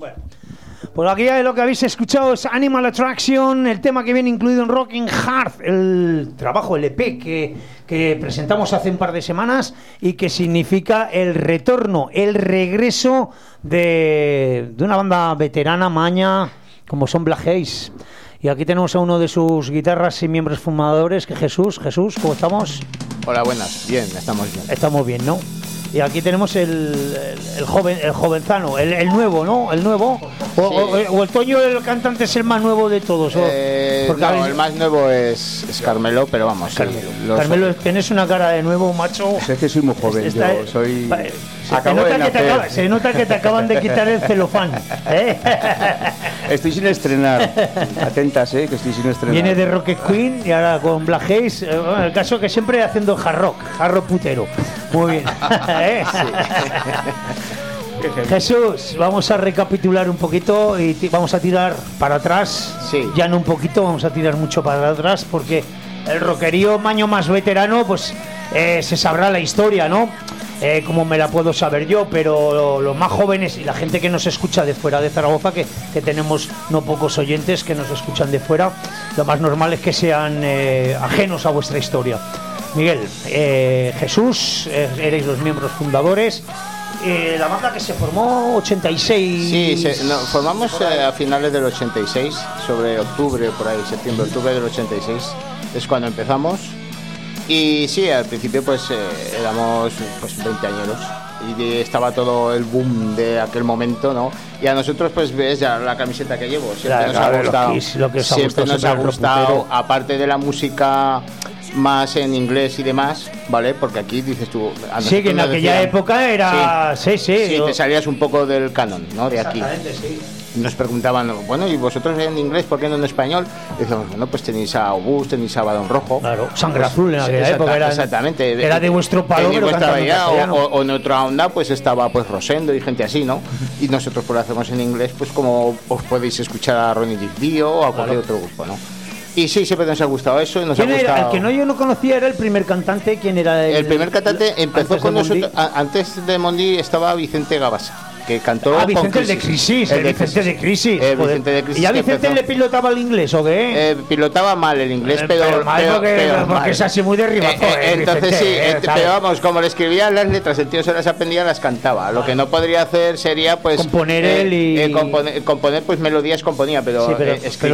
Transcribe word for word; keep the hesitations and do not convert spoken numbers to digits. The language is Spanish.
Bueno. Pues aquí lo que habéis escuchado es Animal Attraction, el tema que viene incluido en Rocking Heart, el trabajo, el E P que, que presentamos hace un par de semanas y que significa el retorno, el regreso de, de una banda veterana, maña, como son Black Haze. Y aquí tenemos a uno de sus guitarras y miembros fundadores, que Jesús. Jesús, ¿cómo estamos? Hola, buenas. Bien, estamos bien. Estamos bien, ¿no? Y aquí tenemos el, el, el joven, el jovenzano, el, el nuevo, ¿no? El nuevo. O, sí. o, o el Toño, el cantante, es el más nuevo de todos. Eh, no, habéis... el más nuevo es, es Carmelo, pero vamos. Carmelo, sí, Carmelo soy. Tienes una cara de nuevo, macho. Es que soy muy joven, Está, yo soy... Se, te nota que te acaba, se nota que te acaban de quitar el celofán, ¿eh? Estoy sin estrenar. Atentas, ¿eh? Que estoy sin estrenar. Viene de Rocket Queen y ahora con Black Haze. Eh, bueno, el caso que siempre haciendo hard rock, hard rock putero. Muy bien. ¿Eh? Sí. Jesús, vamos a recapitular un poquito y t- vamos a tirar para atrás. Sí. Ya no un poquito, vamos a tirar mucho para atrás porque el rockerío maño más veterano, pues eh, se sabrá la historia, ¿no? Eh, como me la puedo saber yo, pero los más jóvenes y la gente que nos escucha de fuera de Zaragoza, que, que tenemos no pocos oyentes que nos escuchan de fuera, lo más normal es que sean eh, ajenos a vuestra historia. Miguel, eh, Jesús, eh, erais los miembros fundadores. Eh, la banda que se formó ochenta y seis. Sí, se, no, formamos eh, a finales del ochenta y seis, sobre octubre, por ahí, septiembre, octubre del ochenta y seis, es cuando empezamos. Y sí, al principio pues eh, éramos pues veinte añeros y estaba todo el boom de aquel momento, ¿no? Y a nosotros pues ves ya la camiseta que llevo, siempre claro, nos ha gustado, lo que, lo que os ha siempre gustado, nos ha gustado, aparte de la música más en inglés y demás, ¿vale? Porque aquí dices tú... Sí, que en aquella decían, época era... Sí, sí, sí, sí yo... te salías un poco del canon, ¿no? De aquí. Exactamente, sí. Nos preguntaban, bueno, ¿y vosotros en inglés? ¿Por qué no en español? Y decíamos, bueno, pues tenéis a Obús, tenéis a Balón Rojo. Claro, Sangre Azul en aquella Exacta, época. Era, exactamente. Era de vuestro palo, pero estaba ya, o, o, o en otra onda, pues estaba pues Rosendo y gente así, ¿no? Y nosotros pues lo hacemos en inglés, pues como os podéis escuchar a Ronnie Dick Dio o a cualquier claro. otro grupo, ¿no? Y sí, siempre nos ha gustado eso y nos ¿Quién ha gustado... Era? El que no yo no conocía era el primer cantante. ¿Quién era? El, el primer cantante empezó con nosotros... A, antes de Mondi estaba Vicente Gabasa, que cantó... Ah, Vicente el de Crisis, el, el de Vicente de Crisis. Eh, Vicente de Crisis. ¿Y a Vicente le pilotaba el inglés o qué? Eh, pilotaba mal el inglés, eh, pero... pero mal pero, porque, pero porque mal. es así muy derribado. Eh, eh, entonces Vicente, sí, eh, pero vamos, como le escribía las letras, el tío se las aprendía, las cantaba. Lo que no podría hacer sería, pues... Componer eh, él y... Eh, componer, componer, pues melodías componía, pero, sí, pero, eh, escribir